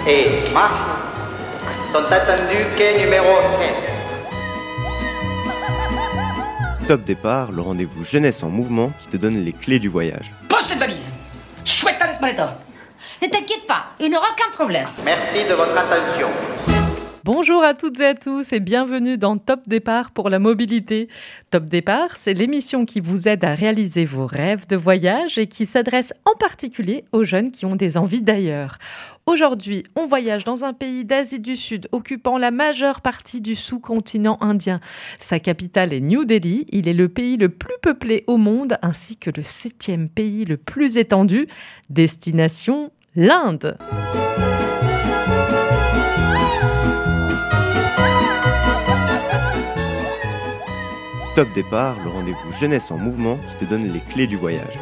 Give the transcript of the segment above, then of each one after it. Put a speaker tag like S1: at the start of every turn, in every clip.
S1: et marche sont attendus quai numéro 15.
S2: Top Départ, le rendez-vous jeunesse en mouvement qui te donne les clés du voyage.
S3: Pose cette valise. Chouette à l'esmaleta.
S4: Ne t'inquiète pas, il n'y aura aucun problème.
S1: Merci de votre attention.
S5: Bonjour à toutes et à tous et bienvenue dans Top Départ pour la mobilité. Top Départ, c'est l'émission qui vous aide à réaliser vos rêves de voyage et qui s'adresse en particulier aux jeunes qui ont des envies d'ailleurs. Aujourd'hui, on voyage dans un pays d'Asie du Sud occupant la majeure partie du sous-continent indien. Sa capitale est New Delhi. Il est le pays le plus peuplé au monde ainsi que le 7e pays le plus étendu. Destination, l'Inde.
S2: Top Départ, le rendez-vous jeunesse en mouvement qui te donne les clés du voyage.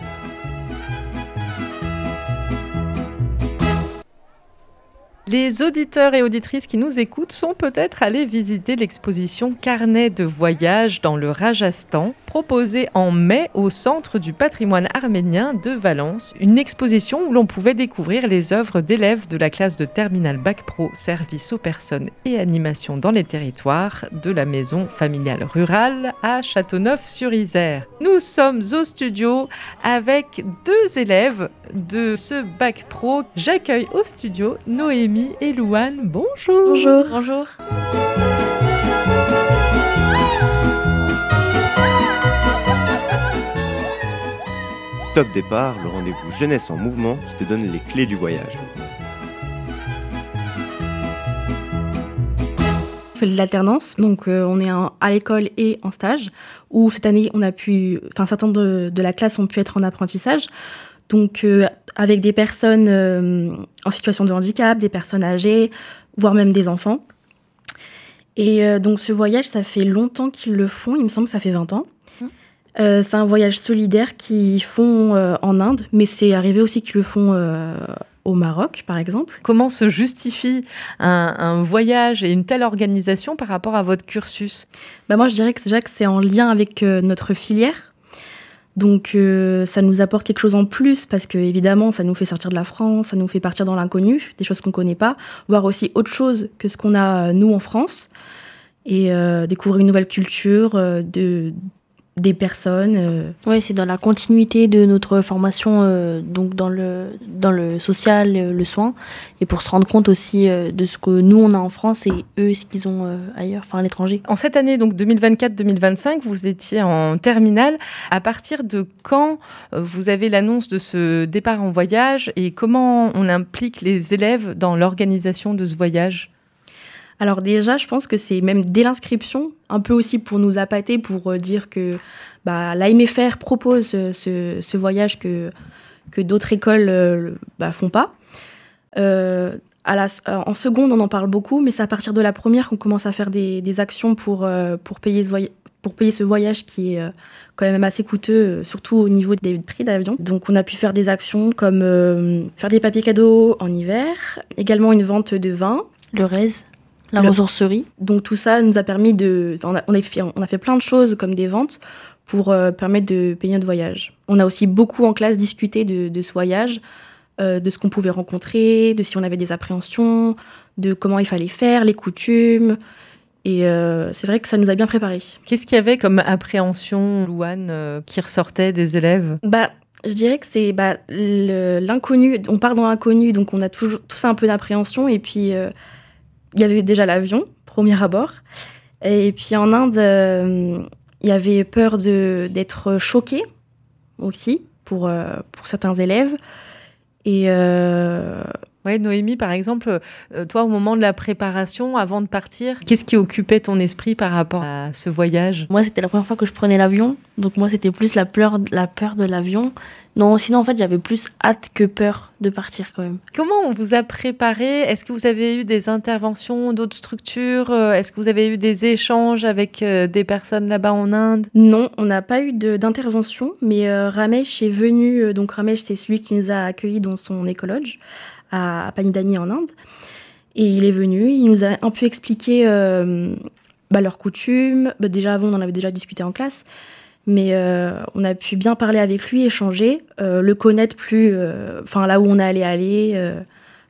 S5: Les auditeurs et auditrices qui nous écoutent sont peut-être allés visiter l'exposition Carnet de voyage dans le Rajasthan, proposée en mai au Centre du patrimoine arménien de Valence, une exposition où l'on pouvait découvrir les œuvres d'élèves de la classe de Terminal Bac Pro Service aux personnes et animation dans les territoires de la maison familiale rurale à Châteauneuf-sur-Isère. Nous sommes au studio avec 2 élèves de ce Bac Pro. J'accueille au studio Noémie et Louane. Bonjour.
S6: Bonjour. Bonjour.
S2: Top Départ, le rendez-vous jeunesse en mouvement qui te donne les clés du voyage.
S6: On fait de l'alternance, donc on est à l'école et en stage, où cette année, certains de la classe ont pu être en apprentissage. Donc, avec des personnes en situation de handicap, des personnes âgées, voire même des enfants. Et donc, ce voyage, ça fait longtemps qu'ils le font. Il me semble que ça fait 20 ans. C'est un voyage solidaire qu'ils font en Inde, mais c'est arrivé aussi qu'ils le font au Maroc, par exemple.
S5: Comment se justifie un voyage et une telle organisation par rapport à votre cursus ?
S6: Moi, je dirais que déjà que c'est en lien avec notre filière. Donc, ça nous apporte quelque chose en plus parce que, évidemment, ça nous fait sortir de la France, ça nous fait partir dans l'inconnu, des choses qu'on ne connaît pas, voir aussi autre chose que ce qu'on a, nous, en France, et découvrir une nouvelle culture, des personnes.
S7: Oui, c'est dans la continuité de notre formation, donc dans le social, le soin, et pour se rendre compte aussi de ce que nous, on a en France et eux, ce qu'ils ont ailleurs, enfin à l'étranger.
S5: En cette année, donc 2024-2025, vous étiez en terminale. À partir de quand vous avez l'annonce de ce départ en voyage et comment on implique les élèves dans l'organisation de ce voyage ?
S6: Alors déjà, je pense que c'est même dès l'inscription, un peu aussi pour nous appâter, pour dire que l'AMFR propose ce voyage que d'autres écoles font pas. En seconde, on en parle beaucoup, mais c'est à partir de la première qu'on commence à faire des actions pour payer ce voyage qui est quand même assez coûteux, surtout au niveau des prix d'avion. Donc on a pu faire des actions comme faire des papiers cadeaux en hiver, également une vente de vin.
S7: Le RES. La ressourcerie.
S6: Donc tout ça nous a permis on a fait plein de choses comme des ventes pour permettre de payer notre voyage. On a aussi beaucoup en classe discuté de ce voyage, de ce qu'on pouvait rencontrer, de si on avait des appréhensions, de comment il fallait faire, les coutumes. Et c'est vrai que ça nous a bien préparés.
S5: Qu'est-ce qu'il y avait comme appréhension, Louane, qui ressortait des élèves ?
S6: Je dirais que c'est l'inconnu. On part dans l'inconnu, donc on a tout ça un peu d'appréhension. Et puis il y avait déjà l'avion, premier abord. Et puis en Inde, il y avait peur d'être choqué aussi pour certains élèves. Et
S5: Oui, Noémie, par exemple, toi, au moment de la préparation, avant de partir, qu'est-ce qui occupait ton esprit par rapport à ce voyage ?
S7: Moi, c'était la première fois que je prenais l'avion. Donc moi, c'était plus la peur de l'avion. Non, sinon, en fait, j'avais plus hâte que peur de partir quand même.
S5: Comment on vous a préparé ? Est-ce que vous avez eu des interventions d'autres structures ? Est-ce que vous avez eu des échanges avec des personnes là-bas en Inde ?
S6: Non, on n'a pas eu d'intervention, mais Ramesh est venu. Donc Ramesh, c'est celui qui nous a accueillis dans son écologe à Panidani en Inde. Et il est venu, il nous a un peu expliqué leurs coutumes. Déjà avant, on en avait déjà discuté en classe. Mais on a pu bien parler avec lui, échanger, le connaître plus, là où on allait aller,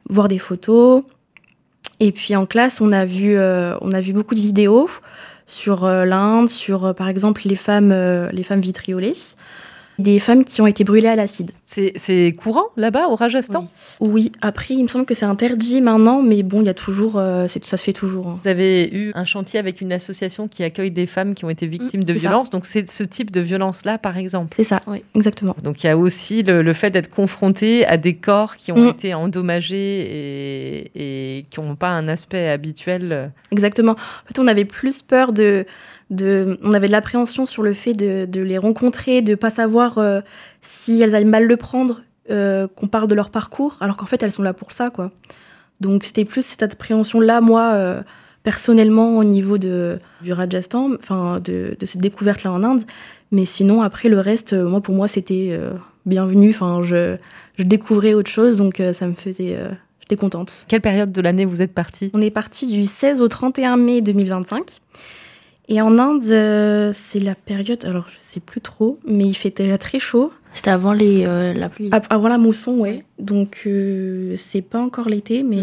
S6: voir des photos. Et puis en classe, on a vu beaucoup de vidéos sur l'Inde, sur par exemple les femmes vitriolées, des femmes qui ont été brûlées à l'acide.
S5: C'est courant là-bas au Rajasthan ?
S6: Oui, après il me semble que c'est interdit maintenant, mais bon, il y a toujours, ça se fait toujours. Hein.
S5: Vous avez eu un chantier avec une association qui accueille des femmes qui ont été victimes de violences, donc c'est ce type de violence-là par exemple.
S6: C'est ça, oui, exactement.
S5: Donc il y a aussi le fait d'être confronté à des corps qui ont été endommagés et qui n'ont pas un aspect habituel.
S6: Exactement. En fait, on avait plus peur on avait de l'appréhension sur le fait de les rencontrer, de ne pas savoir si elles allaient mal le prendre, qu'on parle de leur parcours, alors qu'en fait, elles sont là pour ça, quoi. Donc, c'était plus cette appréhension-là, moi, personnellement, au niveau du Rajasthan, enfin, de cette découverte-là en Inde. Mais sinon, après, le reste, pour moi, c'était bienvenu. Enfin, je découvrais autre chose, donc ça me faisait... j'étais contente.
S5: Quelle période de l'année vous êtes partis ?
S6: On est partis du 16 au 31 mai 2025. Et en Inde, c'est la période, alors je sais plus trop, mais il fait déjà très chaud.
S7: C'était avant la pluie.
S6: Avant la mousson, ouais. Donc c'est pas encore l'été, mais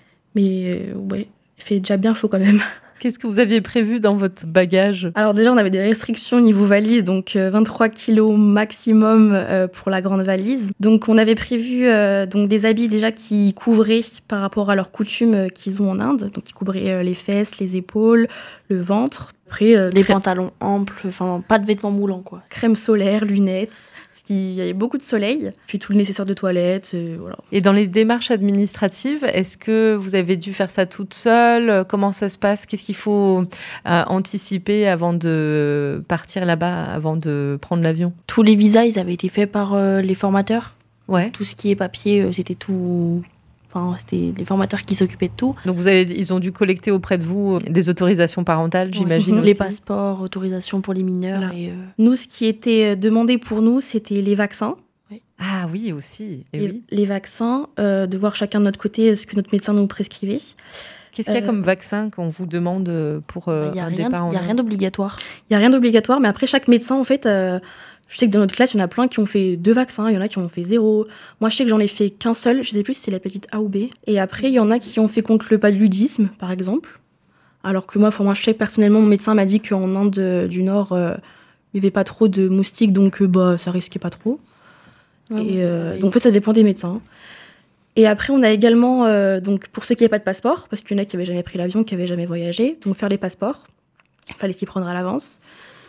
S6: ouais, il fait déjà bien chaud quand même.
S5: Qu'est-ce que vous aviez prévu dans votre bagage ?
S6: Alors déjà, on avait des restrictions niveau valise, donc 23 kilos maximum pour la grande valise. Donc on avait prévu donc des habits déjà qui couvraient par rapport à leurs coutumes qu'ils ont en Inde. Donc qui couvraient les fesses, les épaules, le ventre. Après,
S7: des pantalons amples, enfin pas de vêtements moulants quoi.
S6: Crème solaire, lunettes, parce qu'il y avait beaucoup de soleil. Puis tout le nécessaire de toilette, voilà.
S5: Et dans les démarches administratives, est-ce que vous avez dû faire ça toute seule ? Comment ça se passe ? Qu'est-ce qu'il faut anticiper avant de partir là-bas, avant de prendre l'avion ?
S7: Tous les visas, ils avaient été faits par les formateurs.
S5: Ouais.
S7: Tout ce qui est papier, c'était tout... Enfin, c'était les formateurs qui s'occupaient de tout.
S5: Donc ils ont dû collecter auprès de vous des autorisations parentales, j'imagine.
S7: Les passeports, autorisations pour les mineurs.
S6: Voilà.
S7: Et
S6: Nous, ce qui était demandé pour nous, c'était les vaccins.
S7: Oui.
S5: Ah oui, aussi.
S6: Les vaccins, de voir chacun de notre côté ce que notre médecin nous prescrivait.
S5: Qu'est-ce qu'il y a comme vaccin qu'on vous demande pour un départ en Inde ?
S7: Il n'y a rien d'obligatoire.
S6: Il n'y a rien d'obligatoire, mais après, chaque médecin, en fait... je sais que dans notre classe, il y en a plein qui ont fait 2 vaccins, il y en a qui en ont fait 0. Moi, je sais que j'en ai fait qu'un seul, je ne sais plus si c'est la petite A ou B. Et après, il y en a qui ont fait contre le paludisme, par exemple. Alors que moi, je sais que personnellement, mon médecin m'a dit qu'en Inde du Nord, il n'y avait pas trop de moustiques, donc ça risquait pas trop. Donc en fait, ça dépend des médecins. Et après, on a également, donc pour ceux qui n'avaient pas de passeport, parce qu'il y en a qui n'avaient jamais pris l'avion, qui n'avaient jamais voyagé, donc faire les passeports. Il fallait s'y prendre à l'avance.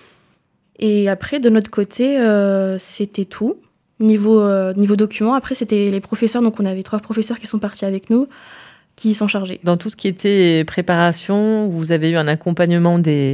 S6: Et après, de notre côté, c'était tout. Niveau documents, après, c'était les professeurs. Donc, on avait 3 professeurs qui sont partis avec nous, qui s'en chargeaient.
S5: Dans tout ce qui était préparation, vous avez eu un accompagnement des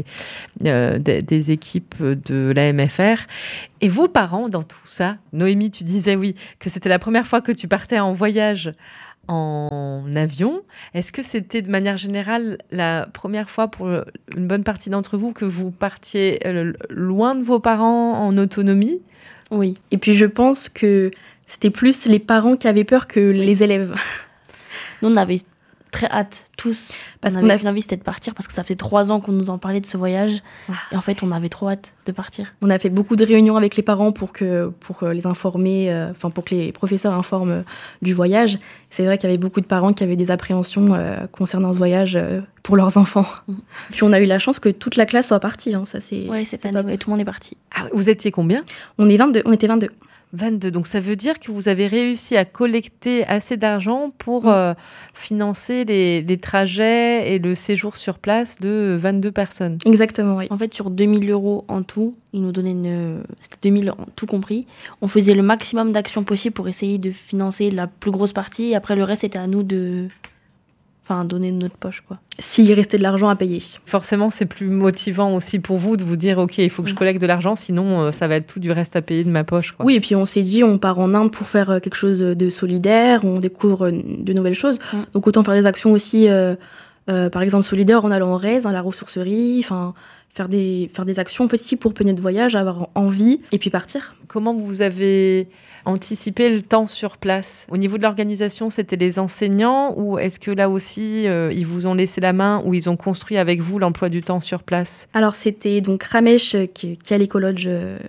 S5: équipes de la MFR. Et vos parents, dans tout ça, Noémie, tu disais que c'était la première fois que tu partais en voyage en avion. Est-ce que c'était de manière générale la première fois pour une bonne partie d'entre vous que vous partiez loin de vos parents en autonomie ?
S6: Oui. Et puis je pense que c'était plus les parents qui avaient peur que les élèves.
S7: Nous, on avait très hâte, tous.
S6: Parce
S7: on
S6: qu'on
S7: avait qu'une envie, c'était de partir parce que ça faisait 3 ans qu'on nous en parlait de ce voyage. Et en fait, on avait trop hâte de partir.
S6: On a fait beaucoup de réunions avec les parents pour les informer, pour que les professeurs informent du voyage. C'est vrai qu'il y avait beaucoup de parents qui avaient des appréhensions concernant ce voyage pour leurs enfants. Puis on a eu la chance que toute la classe soit partie. Ça,
S7: cette année, tout le monde est parti.
S5: Ah, vous étiez combien ?
S6: On était 22.
S5: 22. Donc ça veut dire que vous avez réussi à collecter assez d'argent pour financer les trajets et le séjour sur place de 22 personnes.
S6: Exactement, oui.
S7: En fait, sur 2 000 € en tout, ils nous donnaient c'était 2 000 tout compris. On faisait le maximum d'actions possibles pour essayer de financer la plus grosse partie. Et après, le reste, c'était à nous de donner de notre poche, quoi.
S6: S'il restait de l'argent à payer.
S5: Forcément, c'est plus motivant aussi pour vous de vous dire, OK, il faut que je collecte de l'argent, sinon ça va être tout du reste à payer de ma poche, quoi.
S6: Oui, et puis on s'est dit, on part en Inde pour faire quelque chose de solidaire, on découvre de nouvelles choses. Donc autant faire des actions aussi, par exemple solidaires en allant au RES, à la ressourcerie, faire des actions aussi pour payer notre voyage, avoir envie, et puis partir.
S5: Comment vous avez anticiper le temps sur place ? Au niveau de l'organisation, c'était les enseignants ou est-ce que là aussi, ils vous ont laissé la main ou ils ont construit avec vous l'emploi du temps sur place ?
S6: Alors, c'était donc Ramesh, qui est à l'écologe,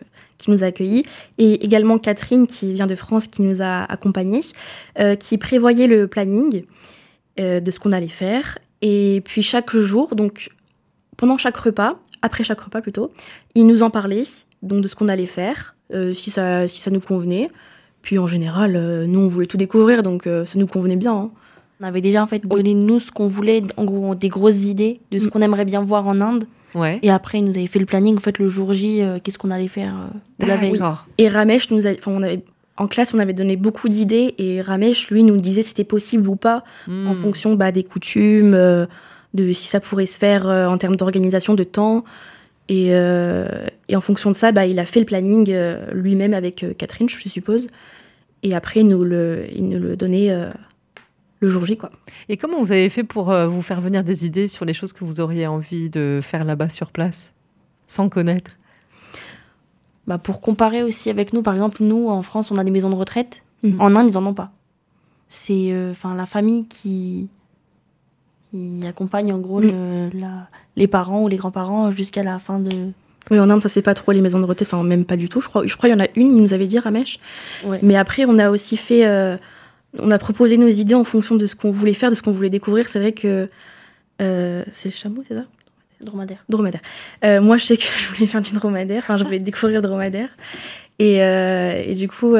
S6: qui nous a accueillis, et également Catherine, qui vient de France, qui nous a accompagnés, qui prévoyait le planning de ce qu'on allait faire. Et puis chaque jour, donc pendant chaque repas, après chaque repas plutôt, il nous en parlait, donc de ce qu'on allait faire, si ça nous convenait. Puis en général, nous on voulait tout découvrir, donc ça nous convenait bien. Hein.
S7: On avait déjà en fait donné nous ce qu'on voulait, en gros des grosses idées de ce qu'on aimerait bien voir en Inde.
S5: Ouais.
S7: Et après, il nous avait fait le planning, en fait, le jour J, qu'est-ce qu'on allait faire la veille.
S6: Et Ramesh en classe, on avait donné beaucoup d'idées, et Ramesh, lui, nous disait si c'était possible ou pas, en fonction des coutumes, de si ça pourrait se faire en termes d'organisation, de temps. Et en fonction de ça, il a fait le planning lui-même avec Catherine, je suppose. Et après, il nous le donnait le jour J, quoi.
S5: Et comment vous avez fait pour vous faire venir des idées sur les choses que vous auriez envie de faire là-bas sur place, sans connaître ?
S7: Pour comparer aussi avec nous, par exemple, nous, en France, on a des maisons de retraite. En Inde, ils n'en ont pas. C'est la famille qui accompagne, en gros, les parents ou les grands-parents jusqu'à la fin de...
S6: Oui, en Inde, ça c'est pas trop les maisons de retraite, même pas du tout, je crois. Je crois qu'il y en a une, il nous avait dit, Ramesh. Ouais. Mais après, on a aussi fait... on a proposé nos idées en fonction de ce qu'on voulait faire, de ce qu'on voulait découvrir. C'est vrai que... c'est le chameau, c'est ça ? Dromadaire. Moi, je sais que je voulais faire du dromadaire. Enfin, je voulais découvrir le dromadaire. Et du coup,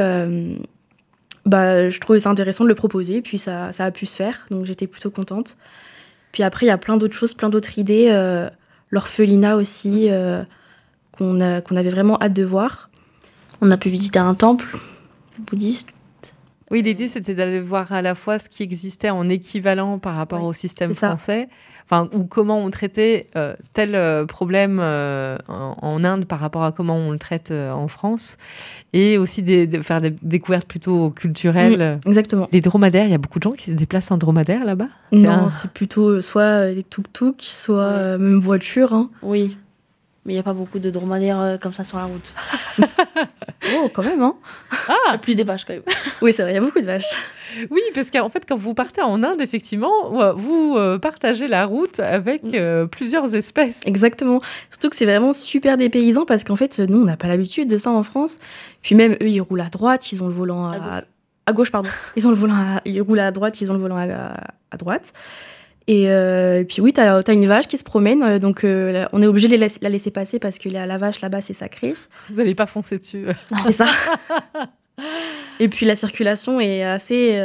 S6: je trouvais ça intéressant de le proposer. Puis ça a pu se faire. Donc, j'étais plutôt contente. Puis après, il y a plein d'autres choses, plein d'autres idées. L'orphelinat aussi, qu'on avait vraiment hâte de voir.
S7: On a pu visiter un temple bouddhiste.
S5: Oui, l'idée, c'était d'aller voir à la fois ce qui existait en équivalent par rapport au système français, ou comment on traitait tel problème en Inde par rapport à comment on le traite en France, et aussi faire des découvertes plutôt culturelles.
S6: Exactement.
S5: Les dromadaires, il y a beaucoup de gens qui se déplacent en dromadaire là-bas ?
S6: Non, c'est plutôt soit les tuk-tuk, soit même voitures. Hein.
S7: Oui. Mais il n'y a pas beaucoup de dromadaires comme ça sur la route.
S6: Oh, quand même, hein.
S7: Il y a plus des vaches, quand même.
S6: Oui, c'est vrai, il y a beaucoup de vaches.
S5: Oui, parce qu'en fait, quand vous partez en Inde, effectivement, vous partagez la route avec plusieurs espèces.
S6: Exactement. Surtout que c'est vraiment super dépaysant, parce qu'en fait, nous, on n'a pas l'habitude de ça en France. Puis même, eux, ils roulent à droite, ils ont le volant à gauche, pardon. Ils roulent à droite, ils ont le volant à droite. Et puis oui, t'as une vache qui se promène, donc on est obligé de la laisser passer parce que la vache là-bas, c'est sacré.
S5: Vous n'allez pas foncer dessus.
S6: Non, c'est ça. Et puis la circulation est assez...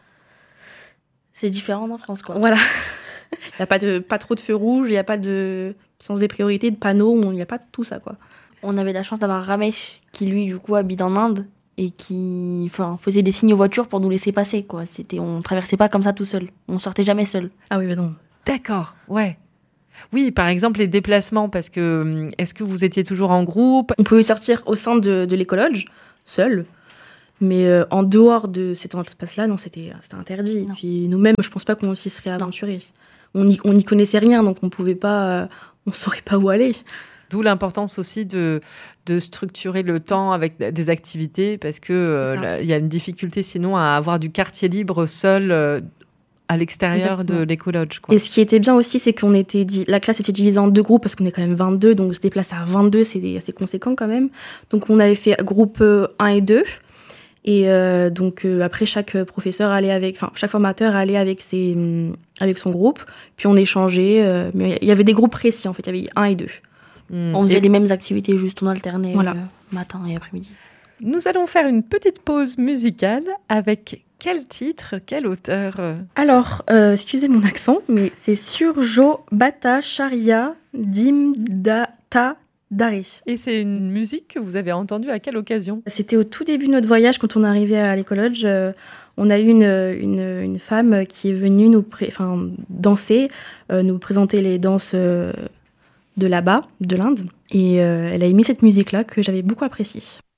S7: C'est différent en France, quoi.
S6: Voilà. Il n'y a pas trop de feux rouges, il n'y a pas de sens des priorités, de panneaux, il n'y a pas tout ça, quoi.
S7: On avait la chance d'avoir Ramesh, qui lui, du coup, habite en Inde, et qui faisait des signes aux voitures pour nous laisser passer, quoi. On traversait pas comme ça tout seul. On sortait jamais seul.
S6: Ah oui, non.
S5: D'accord, ouais. Oui, par exemple, les déplacements, parce que est-ce que vous étiez toujours en groupe ?
S6: On pouvait sortir au sein de l'écologe, seul, mais en dehors de cet espace-là, non, c'était interdit.
S7: Non.
S6: Puis nous-mêmes, je pense pas qu'on s'y serait aventurés. On n'y connaissait rien, donc on pouvait pas, on saurait pas où aller.
S5: D'où l'importance aussi de structurer le temps avec des activités, parce que y a une difficulté sinon à avoir du quartier libre seul à l'extérieur de l'écologe, quoi.
S6: Et ce qui était bien aussi, c'est la classe était divisée en 2 groupes, parce qu'on est quand même 22, donc se déplacer à 22, c'est assez conséquent quand même. Donc on avait fait groupe 1 et 2. Et après, chaque formateur allait avec son groupe, puis on échangeait. Mais il y avait des groupes précis, en fait, il y avait 1 et 2.
S7: On faisait les mêmes activités, juste on alternait matin et après-midi.
S5: Nous allons faire une petite pause musicale avec quel titre, quel auteur
S6: Alors, excusez mon accent, mais c'est Surjo Bhattacharya Dimdata Dari.
S5: Et c'est une musique que vous avez entendue à quelle occasion ?
S6: C'était au tout début de notre voyage, quand on arrivait à l'écologe. On a eu une femme qui est venue nous danser, nous présenter les danses de là-bas, de l'Inde. Et elle a émis cette musique-là que j'avais beaucoup appréciée.